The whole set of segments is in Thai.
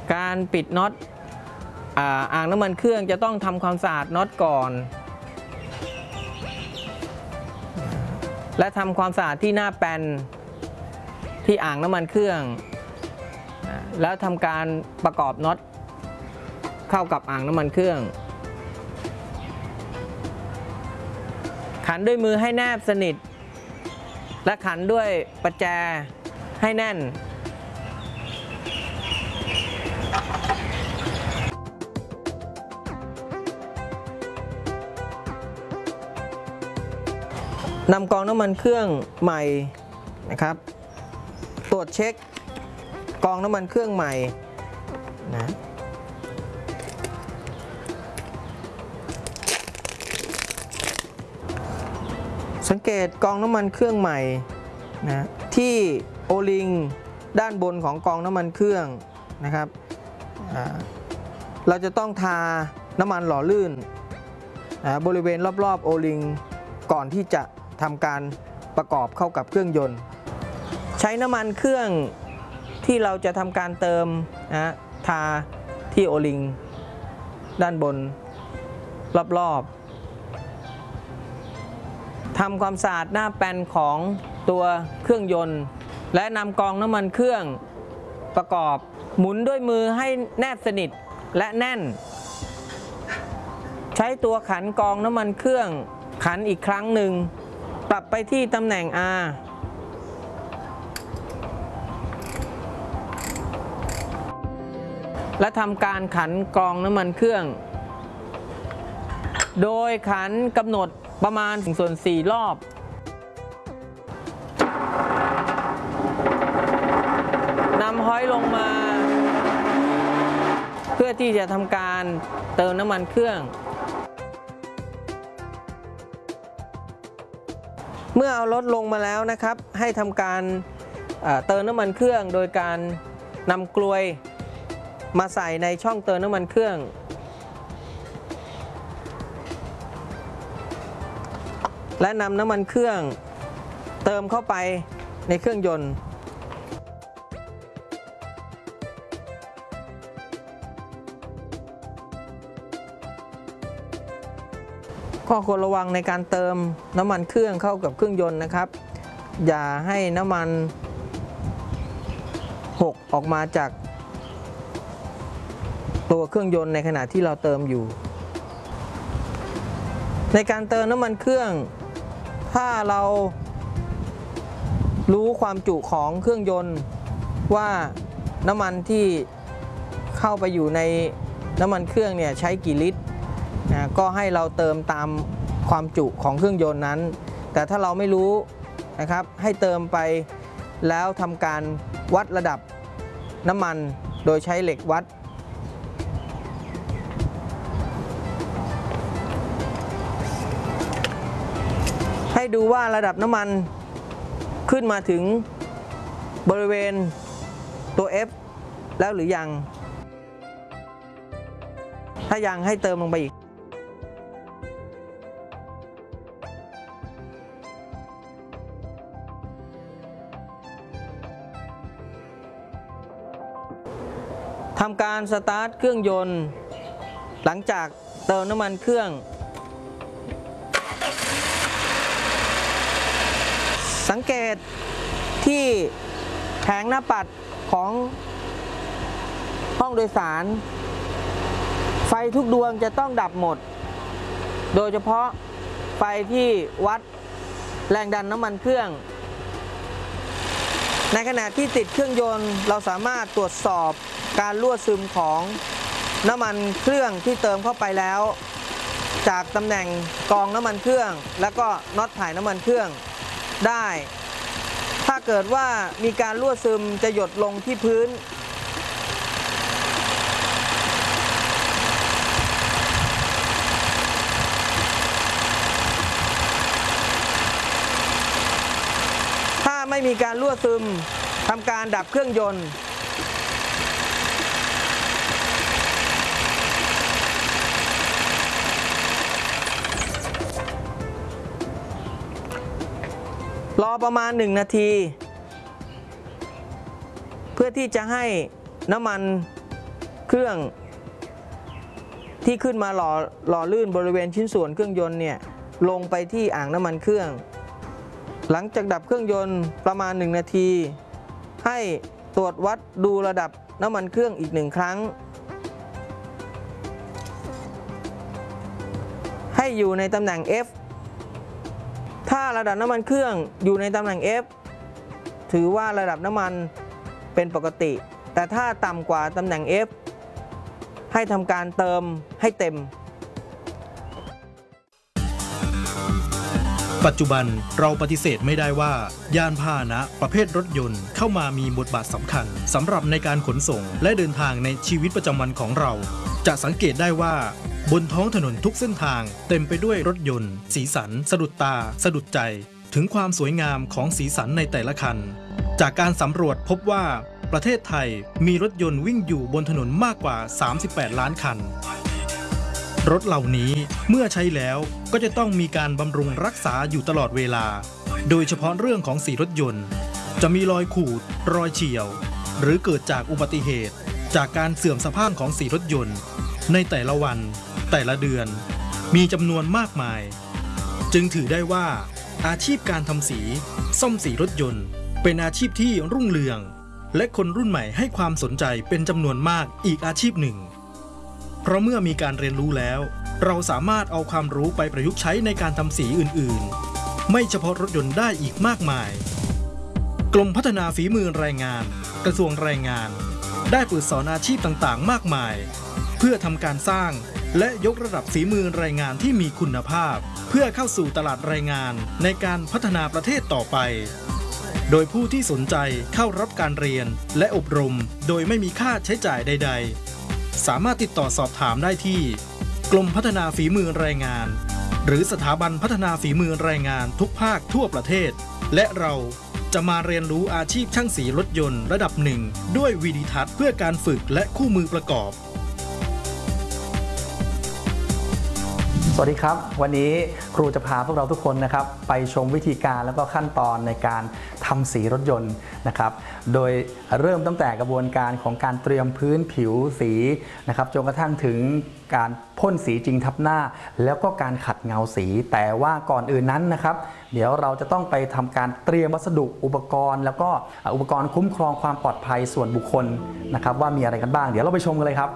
การปิดน็อตอ่างน้ำมันเครื่องจะต้องทำความสะอาดน็อตก่อนและทำความสะอาดที่หน้าแปนที่อ่างน้ำมันเครื่องแล้วทำการประกอบน็อตเข้ากับอ่างน้ำมันเครื่องขันด้วยมือให้แนบสนิทและขันด้วยประแจให้แน่นนำกองน้ำมันเครื่องใหม่นะครับตรวจเช็คกองน้ำมันเครื่องใหม่นะสังเกตกองน้ำมันเครื่องใหม่นะที่โอลิงด้านบนของกองน้ำมันเครื่องนะครับเราจะต้องทาน้ำมันหล่อลื่นบริเวณรอบๆโอลิงก่อนที่จะทำการประกอบเข้ากับเครื่องยนต์ใช้น้ำมันเครื่องที่เราจะทำการเติมนะทาที่โอลิงด้านบนรอบๆทำความสะอาดหน้าแปนของตัวเครื่องยนต์และนำกองน้ำมันเครื่องประกอบหมุนด้วยมือให้แนบสนิทและแน่นใช้ตัวขันกองน้ำมันเครื่องขันอีกครั้งหนึ่งปรับไปที่ตำแหน่ง R และทำการขันกรองน้ำมันเครื่องโดยขันกำหนดประมาณ1/4 รอบนำห้อยลงมาเพื่อที่จะทำการเติมน้ำมันเครื่องเมื่อเอารถลงมาแล้วนะครับให้ทำการเติมน้ำมันเครื่องโดยการนำกลวยมาใส่ในช่องเติมน้ำมันเครื่องและนำน้ำมันเครื่องเติมเข้าไปในเครื่องยนต์ข้อควรระวังในการเติมน้ำมันเครื่องเข้ากับเครื่องยนต์นะครับอย่าให้น้ำมันหกออกมาจากตัวเครื่องยนต์ในขณะที่เราเติมอยู่ในการเติมน้ำมันเครื่องถ้าเรารู้ความจุของเครื่องยนต์ว่าน้ำมันที่เข้าไปอยู่ในน้ำมันเครื่องเนี่ยใช้กี่ลิตรก็ให้เราเติมตามความจุของเครื่องยนต์นั้นแต่ถ้าเราไม่รู้นะครับให้เติมไปแล้วทำการวัดระดับน้ำมันโดยใช้เหล็กวัดให้ดูว่าระดับน้ำมันขึ้นมาถึงบริเวณตัว F แล้วหรือยังถ้ายังให้เติมลงไปอีกทำการสตาร์ทเครื่องยนต์หลังจากเติมน้ำมันเครื่องสังเกตที่แผงหน้าปัดของห้องโดยสารไฟทุกดวงจะต้องดับหมดโดยเฉพาะไฟที่วัดแรงดันน้ำมันเครื่องในขณะที่ติดเครื่องยนต์เราสามารถตรวจสอบการรั่วซึมของน้ำมันเครื่องที่เติมเข้าไปแล้วจากตำแหน่งกรองน้ำมันเครื่องแล้วก็น็อตถ่ายน้ำมันเครื่องได้ถ้าเกิดว่ามีการรั่วซึมจะหยดลงที่พื้นถ้าไม่มีการรั่วซึมทำการดับเครื่องยนต์รอประมาณ1 นาทีเพื่อที่จะให้น้ำมันเครื่องที่ขึ้นมาหล่อลื่นบริเวณชิ้นส่วนเครื่องยนต์เนี่ยลงไปที่อ่างน้ำมันเครื่องหลังจากดับเครื่องยนต์ประมาณ1 นาทีให้ตรวจวัดดูระดับน้ำมันเครื่องอีก1 ครั้งให้อยู่ในตำแหน่ง F ถ้าระดับน้ำมันเครื่องอยู่ในตำแหน่ง F ถือว่าระดับน้ำมันเป็นปกติแต่ถ้าต่ำกว่าตำแหน่ง F ให้ทำการเติมให้เต็มปัจจุบันเราปฏิเสธไม่ได้ว่ายานพาหนะประเภทรถยนต์เข้ามามีบทบาทสำคัญสำหรับในการขนส่งและเดินทางในชีวิตประจำวันของเราจะสังเกตได้ว่าบนท้องถนนทุกเส้นทางเต็มไปด้วยรถยนต์สีสันสะดุดตาสะดุดใจถึงความสวยงามของสีสันในแต่ละคันจากการสำรวจพบว่าประเทศไทยมีรถยนต์วิ่งอยู่บนถนนมากกว่า38 ล้านคันรถเหล่านี้เมื่อใช้แล้วก็จะต้องมีการบำรุงรักษาอยู่ตลอดเวลาโดยเฉพาะเรื่องของสีรถยนต์จะมีรอยขูดรอยเฉี่ยวหรือเกิดจากอุบัติเหตุจากการเสื่อมสภาพของสีรถยนต์ในแต่ละวันแต่ละเดือนมีจำนวนมากมายจึงถือได้ว่าอาชีพการทำสีซ่อมสีรถยนต์เป็นอาชีพที่รุ่งเรืองและคนรุ่นใหม่ให้ความสนใจเป็นจำนวนมากอีกอาชีพหนึ่งเพราะเมื่อมีการเรียนรู้แล้วเราสามารถเอาความรู้ไปประยุกต์ใช้ในการทำสีอื่นๆไม่เฉพาะรถยนต์ได้อีกมากมายกรมพัฒนาฝีมือแรงงานกระทรวงแรงงานได้เปิดสอนอาชีพต่างๆมากมายเพื่อทำการสร้างและยกระดับฝีมือแรงงานที่มีคุณภาพเพื่อเข้าสู่ตลาดแรงงานในการพัฒนาประเทศต่อไปโดยผู้ที่สนใจเข้ารับการเรียนและอบรมโดยไม่มีค่าใช้จ่ายใดๆสามารถติดต่อสอบถามได้ที่กรมพัฒนาฝีมือแรงงานหรือสถาบันพัฒนาฝีมือแรงงานทุกภาคทั่วประเทศและเราจะมาเรียนรู้อาชีพช่างสีรถยนต์ระดับหนึ่งด้วยวิดีทัศน์เพื่อการฝึกและคู่มือประกอบสวัสดีครับวันนี้ครูจะพาพวกเราทุกคนนะครับไปชมวิธีการแล้วก็ขั้นตอนในการทำสีรถยนต์นะครับโดยเริ่มตั้งแต่กระบวนการของการเตรียมพื้นผิวสีนะครับจนกระทั่งถึงการพ่นสีจริงทับหน้าแล้วก็การขัดเงาสีแต่ว่าก่อนอื่นนั้นนะครับเดี๋ยวเราจะต้องไปทำการเตรียมวัสดุอุปกรณ์แล้วก็อุปกรณ์คุ้มครองความปลอดภัยส่วนบุคคลนะครับว่ามีอะไรกันบ้างเดี๋ยวเราไปชมกันเลยครับ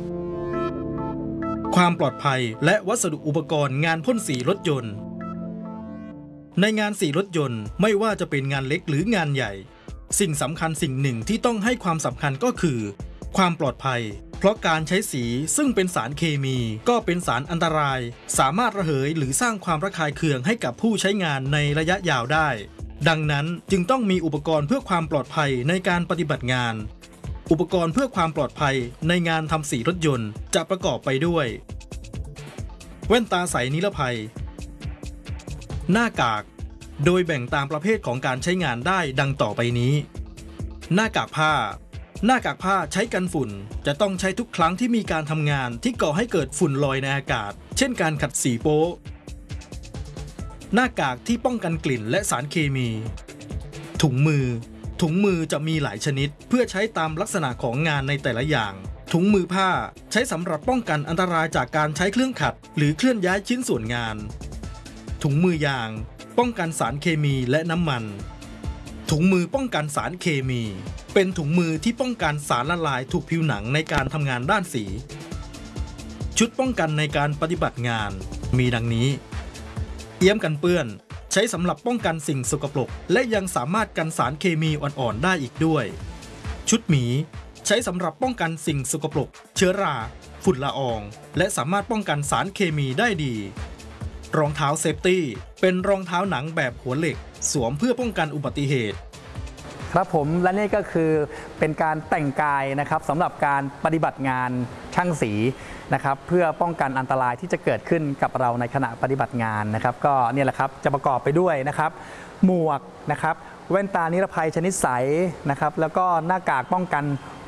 ความปลอดภัยและวัสดุอุปกรณ์งานพ่นสีรถยนต์ในงานสีรถยนต์ไม่ว่าจะเป็นงานเล็กหรืองานใหญ่สิ่งสำคัญสิ่งหนึ่งที่ต้องให้ความสำคัญก็คือความปลอดภัยเพราะการใช้สีซึ่งเป็นสารเคมีก็เป็นสารอันตรายสามารถระเหยหรือสร้างความระคายเคืองให้กับผู้ใช้งานในระยะยาวได้ดังนั้นจึงต้องมีอุปกรณ์เพื่อความปลอดภัยในการปฏิบัติงานอุปกรณ์เพื่อความปลอดภัยในงานทำสีรถยนต์จะประกอบไปด้วยแว่นตาใสนิรภัยหน้ากากโดยแบ่งตามประเภทของการใช้งานได้ดังต่อไปนี้หน้ากากผ้าหน้ากากผ้าใช้กันฝุ่นจะต้องใช้ทุกครั้งที่มีการทำงานที่ก่อให้เกิดฝุ่นลอยในอากาศเช่นการขัดสีโป๊ะหน้ากากที่ป้องกันกลิ่นและสารเคมีถุงมือจะมีหลายชนิดเพื่อใช้ตามลักษณะของงานในแต่ละอย่างถุงมือผ้าใช้สำหรับป้องกันอันตรายจากการใช้เครื่องขัดหรือเคลื่อนย้ายชิ้นส่วนงานถุงมือยางป้องกันสารเคมีและน้ำมันถุงมือป้องกันสารเคมีเป็นถุงมือที่ป้องกันสารละลายถูกผิวหนังในการทำงานด้านสีชุดป้องกันในการปฏิบัติงานมีดังนี้เอี้ยมกันเปื้อนใช้สำหรับป้องกันสิ่งสกปรกและยังสามารถกันสารเคมีอ่อนๆได้อีกด้วยชุดหมีใช้สำหรับป้องกันสิ่งสกปรกเชื้อราฝุ่นละอองและสามารถป้องกันสารเคมีได้ดีรองเท้าเซฟตี้เป็นรองเท้าหนังแบบหัวเหล็กสวมเพื่อป้องกันอุบัติเหตุครับผมและนี่ก็คือเป็นการแต่งกายนะครับสำหรับการปฏิบัติงานช่างสีนะครับเพื่อป้องกันอันตรายที่จะเกิดขึ้นกับเราในขณะปฏิบัติงานนะครับก็เนี่ยแหละครับจะประกอบไปด้วยนะครับหมวกนะครับแว่นตานิรภัยชนิดใสนะครับแล้วก็หน้ากากป้องกัน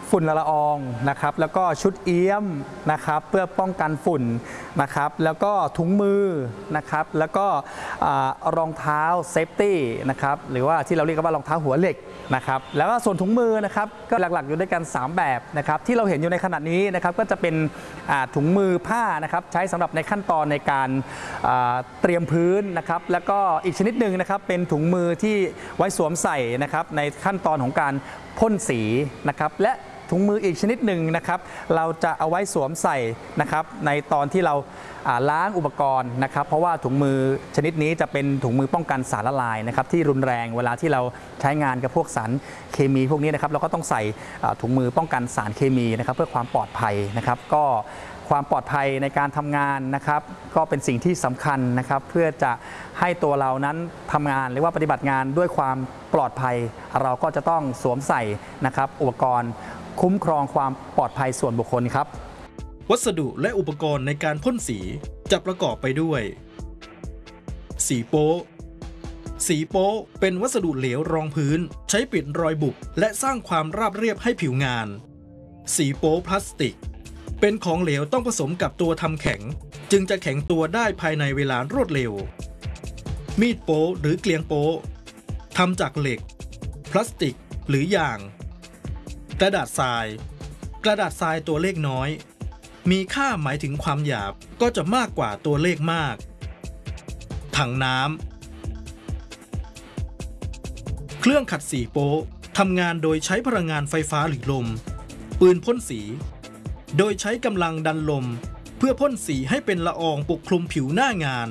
ฝุ่นละอองนะครับแล้วก็ชุดเอี้ยมนะครับเพื่อป้องกันฝุ่นนะครับแล้วก็ถุงมือนะครับแล้วก็รองเท้าเซฟตี้นะครับหรือว่าที่เราเรียกว่ารองเท้าหัวเหล็กนะครับแล้วก็ส่วนถุงมือนะครับก็หลักๆอยู่ด้วยกัน3แบบนะครับที่เราเห็นอยู่ในขณะนี้นะครับก็จะเป็นถุงมือผ้านะครับใช้สำหรับในขั้นตอนในการเตรียมพื้นนะครับแล้วก็อีกชนิดหนึ่งนะครับเป็นถุงมือที่ไว้สวมใส่นะครับในขั้นตอนของการพ่นสีนะครับและถุงมืออีกชนิดหนึ่งนะครับเราจะเอาไว้สวมใส่นะครับในตอนที่เราล้างอุปกรณ์นะครับเพราะว่าถุงมือชนิดนี้จะเป็นถุงมือป้องกันสารละลายนะครับที่รุนแรงเวลาที่เราใช้งานกับพวกสารเคมีพวกนี้นะครับเราก็ต้องใส่ถุงมือป้องกันสารเคมีนะครับเพื่อความปลอดภัยนะครับก็ความปลอดภัยในการทำงานนะครับก็เป็นสิ่งที่สำคัญนะครับเพื่อจะให้ตัวเรานั้นทำงานหรือว่าปฏิบัติงานด้วยความปลอดภัยเราก็จะต้องสวมใส่นะครับอุปกรณ์คุ้มครองความปลอดภัยส่วนบุคคลครับวัสดุและอุปกรณ์ในการพ่นสีจะประกอบไปด้วยสีโป๊ะสีโป๊ะเป็นวัสดุเหลวรองพื้นใช้ปิดรอยบุบและสร้างความราบเรียบให้ผิวงานสีโป๊ะพลาสติกเป็นของเหลวต้องผสมกับตัวทำแข็งจึงจะแข็งตัวได้ภายในเวลารวดเร็วมีดโป๊ะหรือเกลียงโป๊ะทำจากเหล็กพลาสติกหรือยางกระดาษทรายตัวเลขน้อยมีค่าหมายถึงความหยาบก็จะมากกว่าตัวเลขมากถังน้ำเครื่องขัดสีโป๊ะทำงานโดยใช้พลังงานไฟฟ้าหรือลมปืนพ่นสีโดยใช้กำลังดันลมเพื่อพ่นสีให้เป็นละอองปกคลุมผิวหน้างาน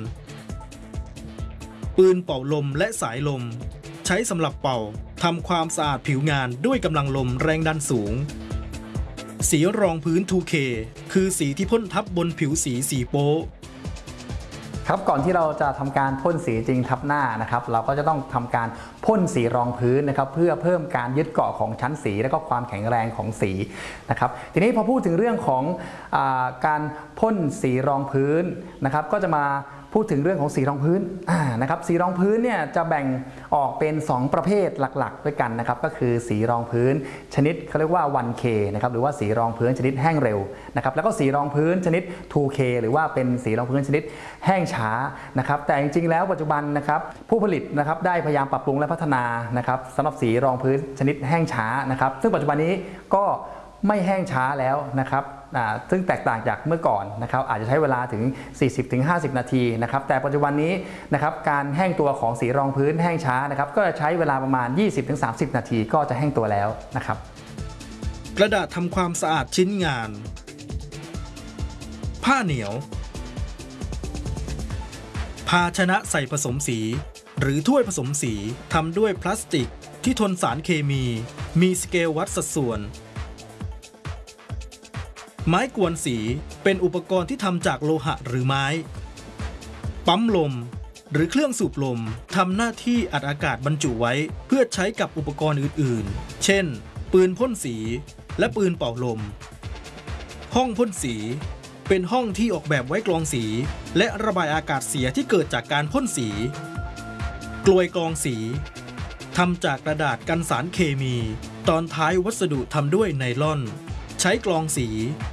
ปืนเป่าลมและสายลมใช้สำหรับเป่าทำความสะอาดผิวงานด้วยกำลังลมแรงดันสูงสีรองพื้น 2K คือสีที่พ่นทับบนผิวสีโป๊ะครับก่อนที่เราจะทำการพ่นสีจริงทับหน้านะครับเราก็จะต้องทำการพ่นสีรองพื้นนะครับเพื่อเพิ่มการยึดเกาะของชั้นสีและก็ความแข็งแรงของสีนะครับทีนี้พอพูดถึงเรื่องของการพ่นสีรองพื้นนะครับก็จะมาพูดถึงเรื่องของสีรองพื้นนะครับสีรองพื้นเนี่ยจะแบ่งออกเป็น2ประเภทหลักๆด้วยกันนะครับก็คือสีรองพื้นชนิดเขาเรียกว่า 1K นะครับหรือว่าสีรองพื้นชนิดแห้งเร็วนะครับแล้วก็สีรองพื้นชนิด 2K หรือว่าเป็นสีรองพื้นชนิดแห้งช้านะครับแต่จริงๆแล้วปัจจุบันนะครับผู้ผลิตนะครับได้พยายามปรับปรุงและพัฒนานะครับสำหรับสีรองพื้นชนิดแห้งช้านะครับซึ่งปัจจุบันนี้ก็ไม่แห้งช้าแล้วนะครับซึ่งแตกต่างจากเมื่อก่อนนะครับอาจจะใช้เวลาถึง 40-50 นาทีนะครับแต่ปัจจุบันนี้นะครับการแห้งตัวของสีรองพื้นแห้งช้านะครับก็จะใช้เวลาประมาณ 20-30 นาทีก็จะแห้งตัวแล้วนะครับกระดาษทำความสะอาดชิ้นงานผ้าเหนียวภาชนะใส่ผสมสีหรือถ้วยผสมสีทำด้วยพลาสติกที่ทนสารเคมีสเกลวัดสัดส่วนไม้กวนสีเป็นอุปกรณ์ที่ทำจากโลหะหรือไม้ปั๊มลมหรือเครื่องสูบลมทำหน้าที่อัดอากาศบรรจุไว้เพื่อใช้กับอุปกรณ์อื่นๆเช่นปืนพ่นสีและปืนเป่าลมห้องพ่นสีเป็นห้องที่ออกแบบไว้กรองสีและระบายอากาศเสียที่เกิดจากการพ่นสีกลวยกรองสีทำจากกระดาษกันสารเคมีตอนท้ายวัสดุทำด้วยไนลอนใช้กรองสี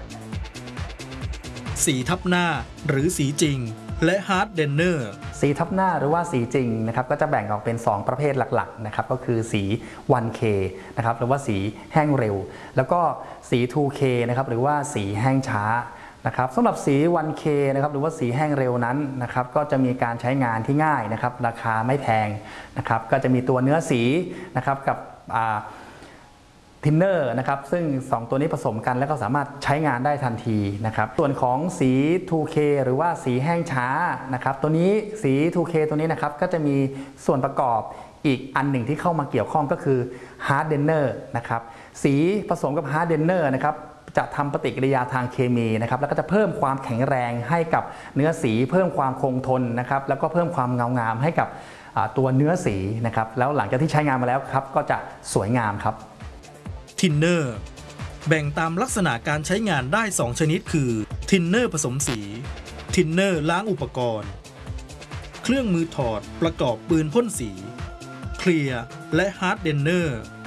สีทับหน้าหรือสีจริงและฮาร์ดเดนเนอร์สีทับหน้าหรือว่าสีจริงนะครับก็จะแบ่งออกเป็น2ประเภทหลักๆนะครับก็คือสี 1K นะครับหรือว่าสีแห้งเร็วแล้วก็สี 2K นะครับหรือว่าสีแห้งช้านะครับสำหรับสี 1K นะครับหรือว่าสีแห้งเร็วนั้นนะครับก็จะมีการใช้งานที่ง่ายนะครับราคาไม่แพงนะครับก็จะมีตัวเนื้อสีนะครับกับทินเนอร์นะครับซึ่ง2ตัวนี้ผสมกันแล้วก็สามารถใช้งานได้ทันทีนะครับส่วนของสี 2K หรือว่าสีแห้งช้านะครับตัวนี้สี 2K ตัวนี้นะครับก็จะมีส่วนประกอบอีกอันหนึ่งที่เข้ามาเกี่ยวข้องก็คือฮาร์ดเดนเนอร์นะครับสีผสมกับฮาร์ดเดนเนอร์นะครับจะทำปฏิกิริยาทางเคมีนะครับแล้วก็จะเพิ่มความแข็งแรงให้กับเนื้อสีเพิ่มความคงทนนะครับแล้วก็เพิ่มความเงางามให้กับตัวเนื้อสีนะครับแล้วหลังจากที่ใช้งานมาแล้วครับก็จะสวยงามครับทินเนอร์แบ่งตามลักษณะการใช้งานได้2ชนิดคือทินเนอร์ผสมสีทินเนอร์ล้างอุปกรณ์เครื่องมือถอดประกอบปืนพ่นสีเคลียร์และฮาร์ดเดนเนอร์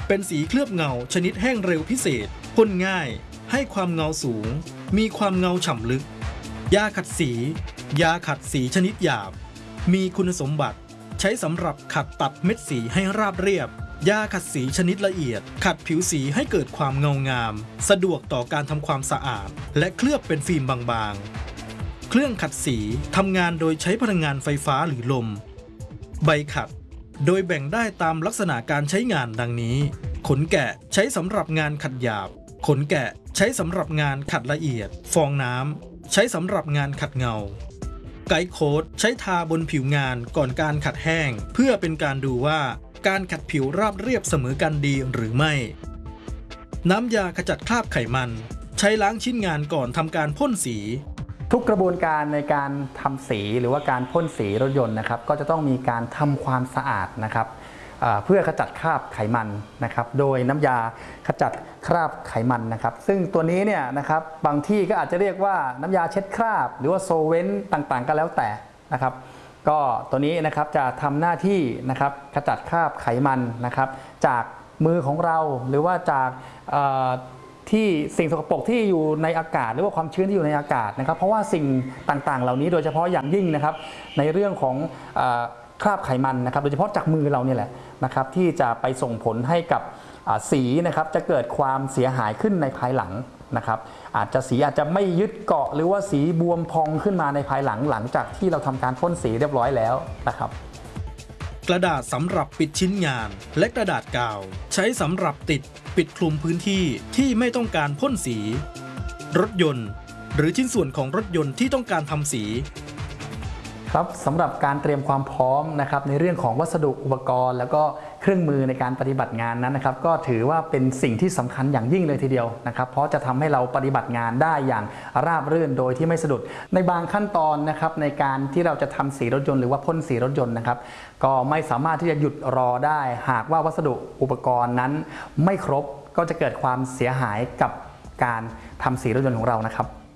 เป็นสีเคลือบเงาชนิดแห้งเร็วพิเศษพ่นง่ายให้ความเงาสูงมีความเงาฉ่ำลึกยาขัดสียาขัดสีชนิดหยาบมีคุณสมบัติใช้สำหรับขัดตัดเม็ดสีให้ราบเรียบยาขัดสีชนิดละเอียดขัดผิวสีให้เกิดความเงางามสะดวกต่อการทำความสะอาดและเคลือบเป็นฟิล์มบางๆเครื่องขัดสีทำงานโดยใช้พลังงานไฟฟ้าหรือลมใบขัดโดยแบ่งได้ตามลักษณะการใช้งานดังนี้ขนแกะใช้สำหรับงานขัดหยาบขนแกะใช้สำหรับงานขัดละเอียดฟองน้ำใช้สำหรับงานขัดเงาไกด์โค้ดใช้ทาบนผิวงานก่อนการขัดแห้งเพื่อเป็นการดูว่าการขัดผิวราบเรียบเสมอกันดีหรือไม่น้ำยาขจัดคราบไขมันใช้ล้างชิ้นงานก่อนทำการพ่นสีทุกกระบวนการในการทำสีหรือว่าการพ่นสีรถยนต์นะครับก็จะต้องมีการทำความสะอาดนะครับเพื่อขจัดคราบไขมันนะครับโดยน้ำยาขจัดคราบไขมันนะครับซึ่งตัวนี้เนี่ยนะครับบางที่ก็อาจจะเรียกว่าน้ำยาเช็ดคราบหรือว่าโซเวนต์ต่างๆก็แล้วแต่นะครับก็ตัวนี้นะครับจะทำหน้าที่นะครับขจัดคราบไขมันนะครับจากมือของเราหรือว่าจากที่สิ่งสกปรกที่อยู่ในอากาศหรือว่าความชื้นที่อยู่ในอากาศนะครับเพราะว่าสิ่งต่างๆเหล่านี้โดยเฉพาะอย่างยิ่งนะครับในเรื่องของคราบไขมันนะครับโดยเฉพาะจากมือเราเนี่ยแหละนะครับที่จะไปส่งผลให้กับสีนะครับจะเกิดความเสียหายขึ้นในภายหลังนะครับสีอาจจะไม่ยึดเกาะหรือว่าสีบวมพองขึ้นมาในภายหลังจากที่เราทำการพ่นสีเรียบร้อยแล้วนะครับกระดาษสำหรับปิดชิ้นงานและกระดาษกาวใช้สำหรับติดปิดคลุมพื้นที่ที่ไม่ต้องการพ่นสีรถยนต์หรือชิ้นส่วนของรถยนต์ที่ต้องการทำสีครับสำหรับการเตรียมความพร้อมนะครับในเรื่องของวัสดุอุปกรณ์แล้วก็เครื่องมือในการปฏิบัติงานนั้นนะครับก็ถือว่าเป็นสิ่งที่สำคัญอย่างยิ่งเลยทีเดียวนะครับเพราะจะทำให้เราปฏิบัติงานได้อย่างราบรื่นโดยที่ไม่สะดุดในบางขั้นตอนนะครับในการที่เราจะทำสีรถยนต์หรือว่าพ่นสีรถยนต์นะครับก็ไม่สามารถที่จะหยุดรอได้หากว่าวัสดุอุปกรณ์นั้นไม่ครบก็จะเกิดความเสียหายกับการทำสีรถยนต์ของเรานะครับ